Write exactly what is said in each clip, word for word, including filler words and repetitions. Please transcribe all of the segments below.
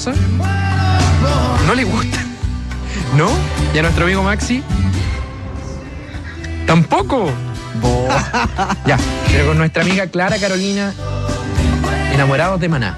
¿No le gusta? ¿No? ¿Y a nuestro amigo Maxi? ¿Tampoco? Bo. Ya, pero con nuestra amiga Clara Carolina, enamorados de Maná.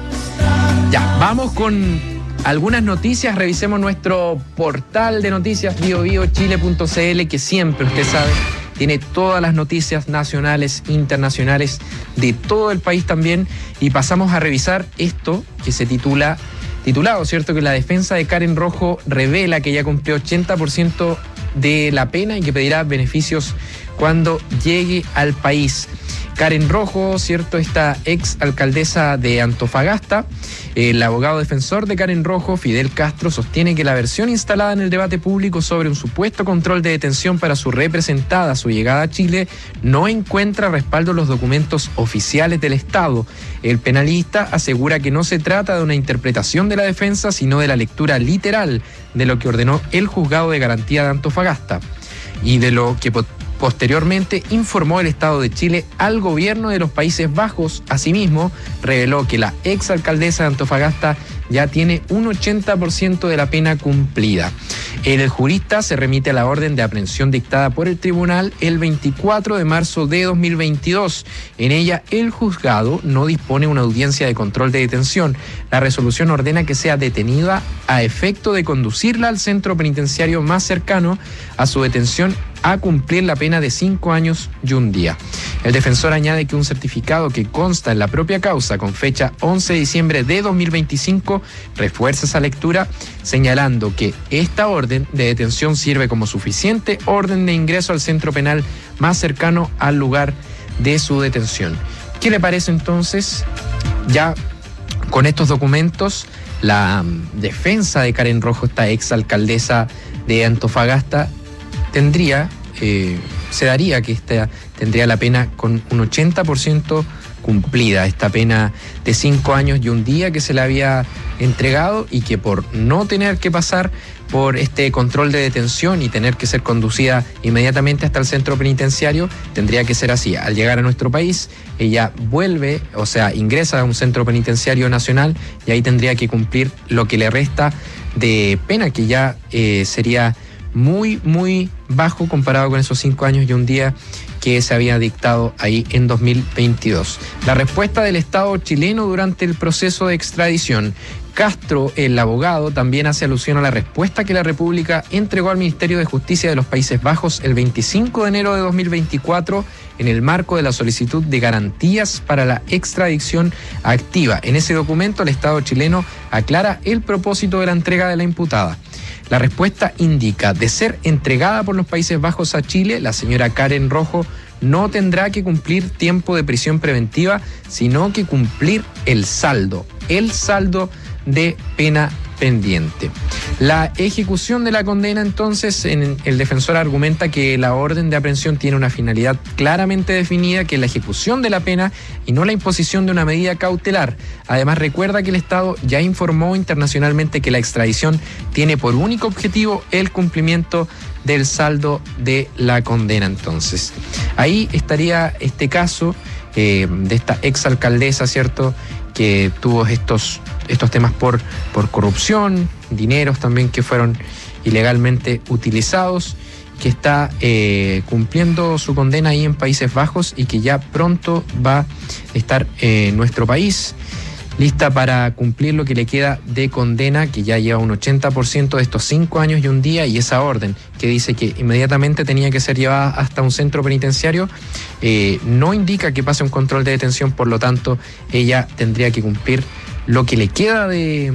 Ya, vamos con algunas noticias. Revisemos nuestro portal de noticias, bio bio chile punto c l, que siempre, usted sabe, tiene todas las noticias nacionales, internacionales, de todo el país también. Y pasamos a revisar esto que se titula, titulado, ¿cierto? Que la defensa de Karen Rojo revela que ya cumplió ochenta por ciento de la pena y que pedirá beneficios cuando llegue al país. Karen Rojo, ¿cierto? Esta ex alcaldesa de Antofagasta, el abogado defensor de Karen Rojo, Fidel Castro, sostiene que la versión instalada en el debate público sobre un supuesto control de detención para su representada a su llegada a Chile no encuentra respaldo en los documentos oficiales del Estado. El penalista asegura que no se trata de una interpretación de la defensa, sino de la lectura literal de lo que ordenó el juzgado de garantía de Antofagasta y de lo que posteriormente informó el Estado de Chile al gobierno de los Países Bajos. Asimismo, reveló que la exalcaldesa de Antofagasta ya tiene un ochenta por ciento de la pena cumplida. El jurista se remite a la orden de aprehensión dictada por el tribunal el veinticuatro de marzo de dos mil veintidós. En ella, el juzgado no dispone una audiencia de control de detención. La resolución ordena que sea detenida a efecto de conducirla al centro penitenciario más cercano a su detención a cumplir la pena de cinco años y un día. El defensor añade que un certificado que consta en la propia causa con fecha once de diciembre de dos mil veinticinco refuerza esa lectura, señalando que esta orden de detención sirve como suficiente orden de ingreso al centro penal más cercano al lugar de su detención. ¿Qué le parece entonces? Ya con estos documentos, la defensa de Karen Rojo, esta ex alcaldesa de Antofagasta, tendría, eh, se daría que esta tendría la pena con un ochenta por ciento cumplida, esta pena de cinco años y un día que se le había entregado, y que por no tener que pasar por este control de detención y tener que ser conducida inmediatamente hasta el centro penitenciario, tendría que ser así. Al llegar a nuestro país, ella vuelve, o sea, ingresa a un centro penitenciario nacional y ahí tendría que cumplir lo que le resta de pena, que ya eh, sería muy, muy bajo comparado con esos cinco años y un día que se había dictado ahí en dos mil veintidós. La respuesta del Estado chileno durante el proceso de extradición. Castro, el abogado, también hace alusión a la respuesta que la República entregó al Ministerio de Justicia de los Países Bajos el veinticinco de enero de dos mil veinticuatro en el marco de la solicitud de garantías para la extradición activa. En ese documento, el Estado chileno aclara el propósito de la entrega de la imputada. La respuesta indica: de ser entregada por los Países Bajos a Chile, la señora Karen Rojo no tendrá que cumplir tiempo de prisión preventiva, sino que cumplir el saldo, el saldo de pena pendiente. La ejecución de la condena, entonces, en el defensor argumenta que la orden de aprehensión tiene una finalidad claramente definida, que es la ejecución de la pena y no la imposición de una medida cautelar. Además, recuerda que el Estado ya informó internacionalmente que la extradición tiene por único objetivo el cumplimiento del saldo de la condena. Entonces, ahí estaría este caso eh, de esta exalcaldesa, ¿cierto?, que tuvo estos, estos temas por, por corrupción, dineros también que fueron ilegalmente utilizados, que está eh, cumpliendo su condena ahí en Países Bajos y que ya pronto va a estar eh, en nuestro país, lista para cumplir lo que le queda de condena, que ya lleva un ochenta por ciento de estos cinco años y un día, y esa orden que dice que inmediatamente tenía que ser llevada hasta un centro penitenciario, eh, no indica que pase un control de detención, por lo tanto, ella tendría que cumplir lo que le queda de,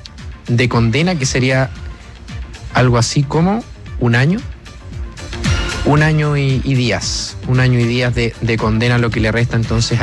de condena, que sería algo así como un año, un año y, y días, un año y días de, de condena, lo que le resta entonces